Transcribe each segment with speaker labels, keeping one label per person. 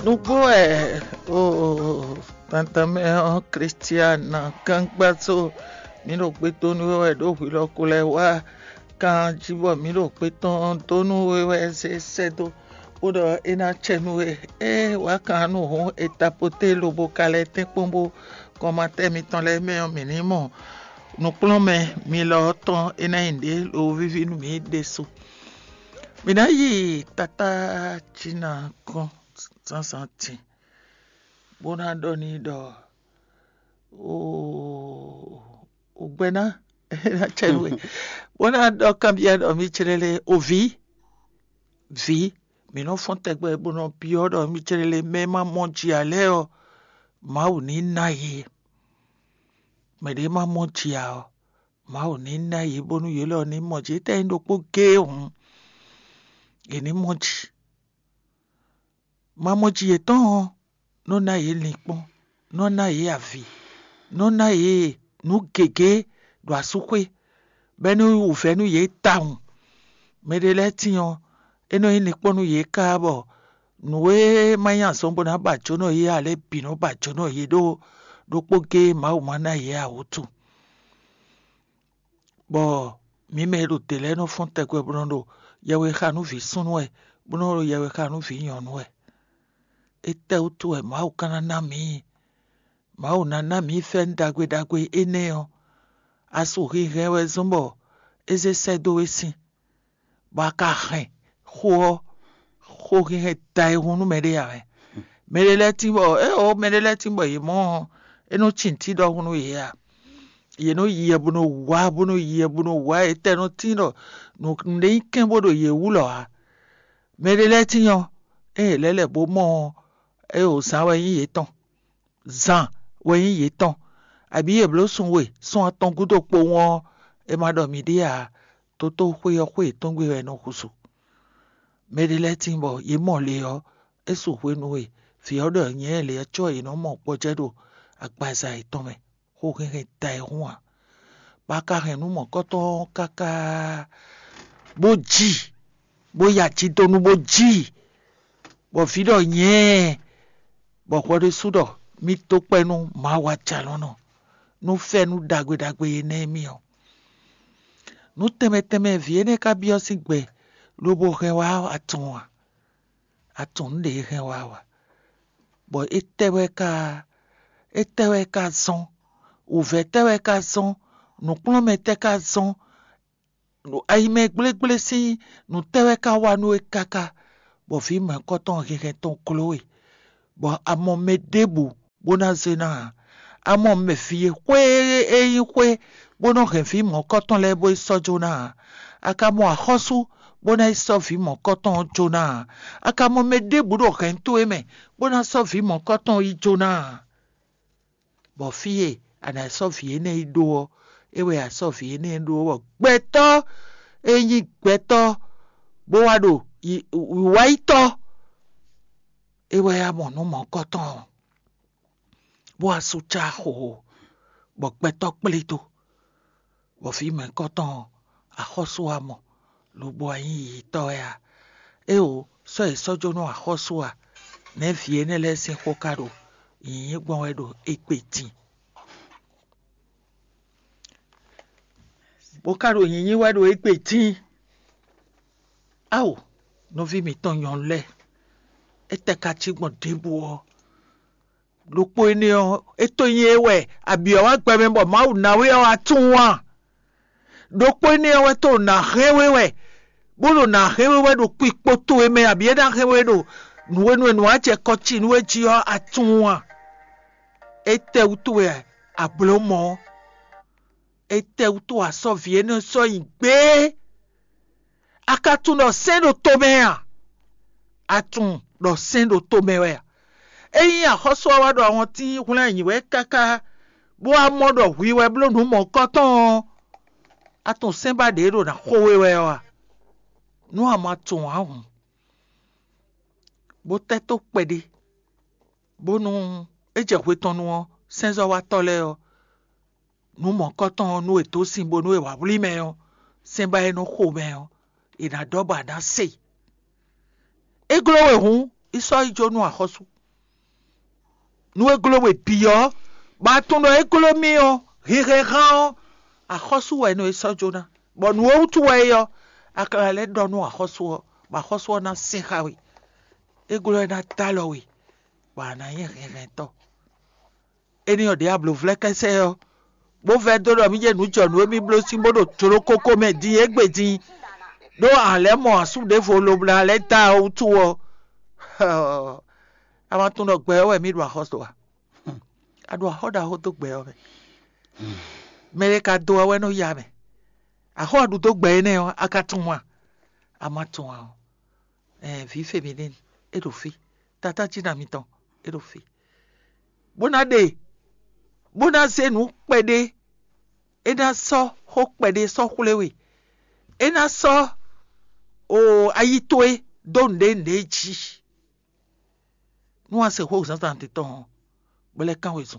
Speaker 1: No boy, oh, tanta me Christiana, Kangbaso, Miro Petonu, do Hilokule, kan jibo Miro Peton, Tonu, Sedo, Oda Ena Chenue, Wakano, Etapote, Lobo Calete, Pombo, Comate Miton les minimum. Nous plombons, Miloton, Enainde, au vivin mi dessous. Minayi, Tata, China, Con. Santi bona doni do o gbena na chenwe bona do cambia do mi chelele o vi mi no fonte gbe bona bio do mi chelele mema monchi aleo ma o ni naye me de ma monchi a ma o ni naye bonu yelo ni monchi te ndo po ge on eni monchi Mamoji eton non na ye linkpon non na ye avi non na ye nu gege do asukwe benu ufe nu ye taun medele tiyan eno ye linkpon nu ye kabo nuwe mayan sombo na bajo no ye ale bino bajo no ye do poge ma o mana ye awotu bo mi me ro tele no fonte gwe brondo yewe khanu vi sunwe bono yewe khanu vi yonwe ete utu mau kana nami mau na nami fen dagwe eneo asu hirewe zumbo eze sedo esi baka he ho he dai hunu mere ya mere leti bo mere leti bo yimo eno chinti do hunu ya ye no ye buno wa ete no tino no ndei kembo do ye wulo ha mere leti yo lele bo mo o sa wa yin yeton zan wa yin yeton abi e blo sunwe sun aton gudo po won e ma do mi dia to hwe ton gbe no kusu me de letin bo ye mo le yo e su hwe nu we fi odo yen le cho yi no mo po je do agbaza iton me ho ke dai huan ba ka hen nu mo koton kaka boji boya ti tonu boji bo fi do yen bo kwode sudo mi to penu ma wa chalono nu fe nu dagwe ne mi o nu teme viene ka bi osigbe lobo rewa atun de rewa bo etewe ka son ouve tewe ka son nu plome te ka son nu aime gble si nu tewe ka wa nu ekaka bo fi me koton rire ton kloe bo amo me debu bona zena amo me fie kwe bono refi mo koton le bo sojo na aka mo ahosu bona so fi mo koton jona aka mo me debu do rento eme bona so fi mo koton i jona bo fie ana so fi ne ido ewe a so fi ne do gbeto eyin gbeto bo wa do wa ito ewe ya mo no mo koton bo asucha ho bo gbeto pleto bo fi me koton ahosu amo lo bo ayin ito ya so sojo no ahosu a ne fi ne le sin kokaro yin gbon we do epetin bo karo yin we do epetin no vi mi ton yon le ete ka chi gbon debu lopo eni eto yin ewe abi o wa gbe me bo ma u na we o atun wa lopo eni we to na hewewe bolo na hewewe do pipo to eme abi e da hewe do nu a che kochi nu e ji o atun wa ete utu e ablomo ete utu aso vie no so igbe akatun no sendo tomea atun no sendo tomewe eyin ahoso wa do awon ti kunle yin we kaka bo amodo wiwe blo nu mo koton atun semba de ro na howewe wa nu amatun ahun bo teto pede bo nu eje kweton nu senzo wa tole o nu mo koton nu eto simbo nu e wa bli me o semba e no ho me o ina doba na se eglowe hun iso ijo nu ahosu nous écolo et pire bah ton no écolo mio rireran a khosu e no eso jona bon nous ou tu e yo akala le don no a khosu ba khosu na sikawi écolo na talowi ba na yin rento eni o diablo vleke se yo bo ve do mi je nu jo nu mi blo si bodo toro koko me di egbedin do ale mo asu de folo bla le ta o tu o ama tun do gbe o mi do hosto adu hoda ho to gbe o mere ka do we no ya me a ho adu to gbe ne o aka tun wa ama tun wa vi féminine e do fi tata china mi ton e do fi bonade bona se nu pede ena so ho pede so kulewe ena so o ayitoe donde neji nu ase ho san tan ton bele kan wesun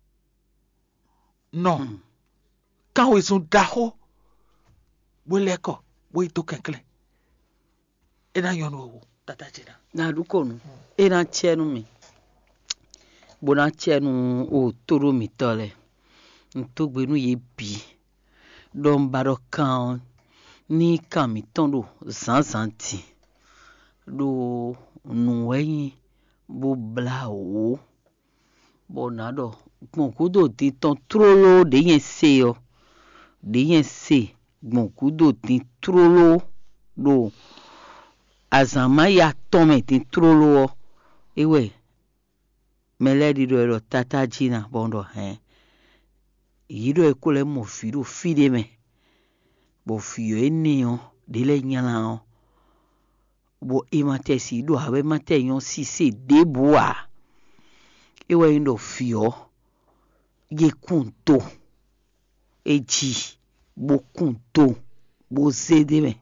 Speaker 1: non kan wesun daho bele ko bo ito kenkle ena yonu wo tata china
Speaker 2: na dukonu ena chenu mi bona chenu o toro mi tole ntogbe nu ye bi don baro kan ni kan mi ton do zanzanti do nu weyin bo bla o bona do gbonkudo ti ton trolo de yen se o de yen se gbonkudo ti trolo do azama ya tome ti trolo ewe meledi do tata jina bondo yido ekole mo fido fide me bo fiyo enion dele nyala o bo imate si do habe mate yon si se deboa ewe ndo fiyo ye kunto eji bo kunto bo zede me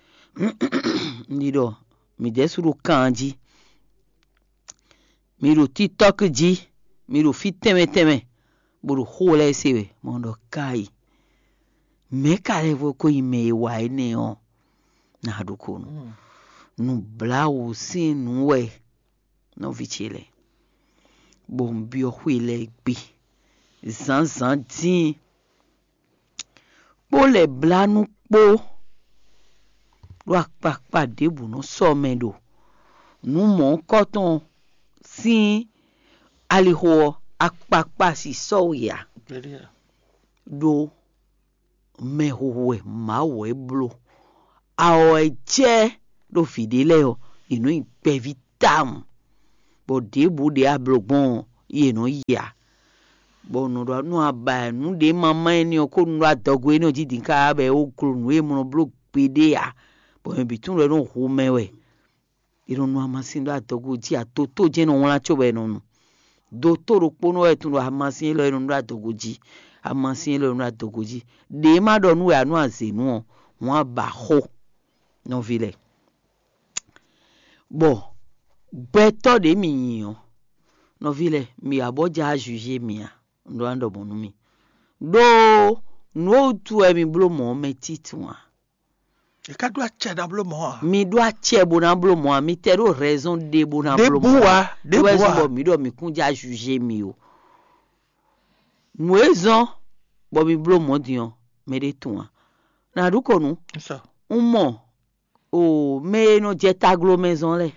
Speaker 2: nido mi desuru kanji miro tiktok ji miro fiteme buru hole sewe mondo kai me kale vo ko ime wa ene o na dukunu nu blau sin we no vichile bombio huile gbi zanzan din po le blanu po wa pa debu no so mendo nu mo koton sin aliho akpakpa si soya do mehowe mawe blo awe je do fidele o inu ipe vitam bo debu de ablogbon ye no ya bo no do nu aba nu de mama eni o ko nu adogo eni o ji dinka abe o kru nu e mo blo pede ya bo me bitun re no hu mewe ironu amasin do adogo ji atoto je no won chobe no do toro pono etun do amasin lo ironu adogoji amasin lo ironu adogoji de ma do nu anu azenu won ba ho no vile bo beto de mi yin no vile mi aboja juger mi a ndo ando bonu mi do no tu e mi blo mo metitwa
Speaker 1: e ka do ache da blo mo
Speaker 2: mi do ache bona blo mo mi tero raison de bona blo mo
Speaker 1: de boa
Speaker 2: mi do mi kunja juger mi o muezon bo mi blo mo dion me de tuwa na dukonu
Speaker 1: so
Speaker 2: mo o me no jeta glo maison le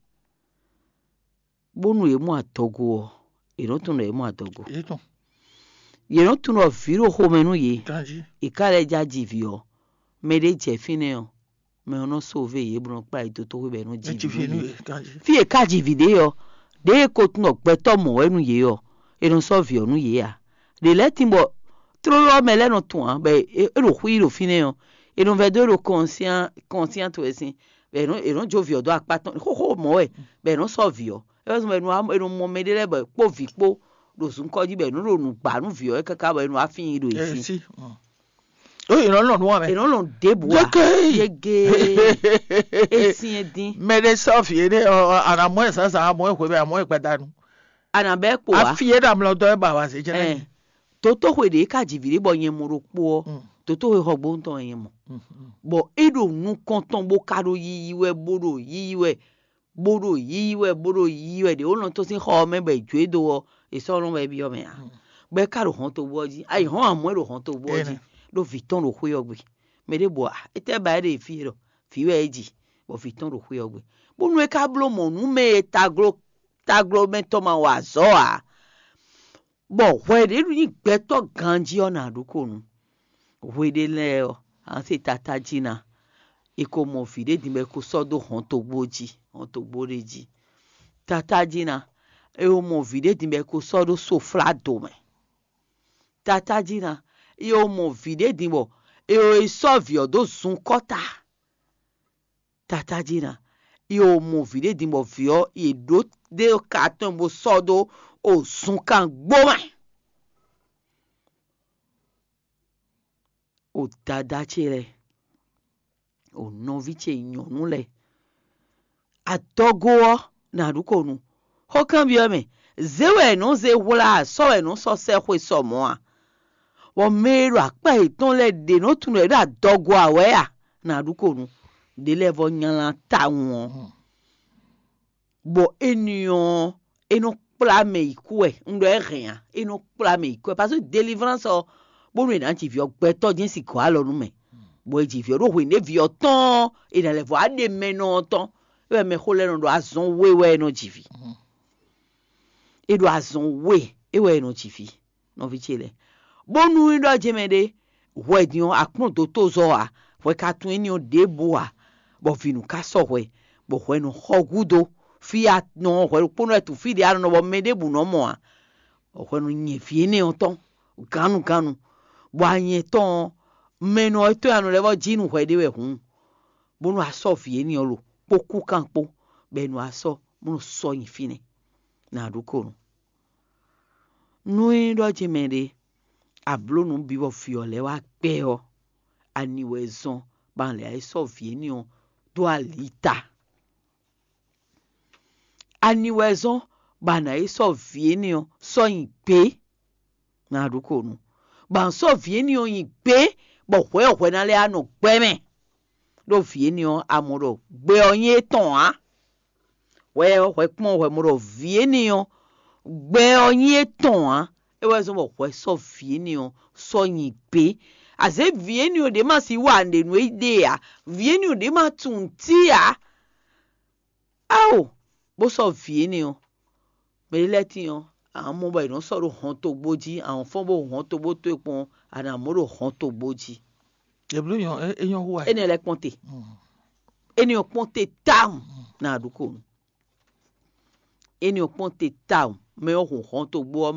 Speaker 2: bonu e mo atogo e no tun e mo atogo ye no tun o viro ho menu ye e kale jaji vio me de je fine o me no sauver ye bron pa ito to we be no ji fi e kaji video de ko tun o gbeto mo enu ye o e no so vio nu ye a de letimbo trolo me le no tun be e ro huiro fine o e no vedo ro conscient to esin be no e no jo vio do apaton ho mo e be no so vio e so me no mo me de le be po vi po do sun ko ji be no ro nu gba nu vio e kaka be no afin iro esin
Speaker 1: o ino lo nu ame
Speaker 2: ino lo debu yege esin edin
Speaker 1: me de so fi de ara mo san mo e ko be mo e pedanu
Speaker 2: ana be po wa
Speaker 1: afie da mlo do e ba wa se je
Speaker 2: toto we de ka jivire bo yen mo ro po toto we hogbo nton yen mo bo edo nu konton bo karo yiyiwe boro yiyiwe bodo yiwe de ono to sin ho me be dwedo e so no be bi o me a be ka ro hon to boji ai hon amo ro hon to boji do viton ro hwe ogbe me de bo ete ba de fi ro fi we eji bo viton ro hwe ogbe bo nu e ka blo mo nu me taglo me to ma wa zo a bo hwe de ni gbe to ganji ona aduko nu hwe de le o an se tata jina iko mo fi de dimbe ko sodo hon to boreji tata jina e o mo fi de dimbe ko sodo sofla do me tata jina e o mo fi de dimbo e o sovio do sun kota tata jina e o mo fi de dimbo vio e do de o carton bo sodo o sun kan gboma o dada chere o novice nyonule adogo na rukonu hokan bi ome zewe no ze wula so e no so se hwe so mo a wo meru apa iton le de no tun le adogo awe a na rukonu de levo nyan ta won bo enion eno pla me ikue ndo e rien eno pla me ikue parce que délivrance bo no na ti vi ogbe to jin si ko alo nu me bo ji vi ro hwe ne vi oton e na levo ade meno oton e me khole no do azon we no ji vi e do azon we e we no ji vi no vi chele bo nu ndo jemede hwe dion akun do to zo a hwe ka tun eni o de bo a bo vinu ka so hwe bo hwe no hogudo fiat no hwe pono e tu fi de ano bo mede bu no mo a hwe no nye fi ne oton ganu bo anye ton meno eto anu levo jinu hwe de we hun bo no aso fi eni olo poku kanpo be no aso mo no so yin fine na duko no ndo jemede ablo no bi bo fi ole wa pe o aniwezon ban le ai so fi eni o do alita aniwezon ban ai so fi eni o so yin pe na duko no ban so fi eni o yin pe bo hwe na le anu gbe me do fi eni o amoro gbe oyin ton a hwe pon hwe mo do fi eni o gbe oyin ton a e we so bo hwe so fi eni o so yin pe aze vi eni o de ma si wa nde nu ide a vi eni o de ma tun ti a awo bo so fi eni o me leti o àwọn mo ba ino sọ̀rọ̀ hon to gboji àwọn fon bo hon to bo to epon ana mo ro hon to gboji
Speaker 1: e blu yon eyan huwa
Speaker 2: eni le ponte eni o ponte town na aduko eni o ponte town me o hon to gbo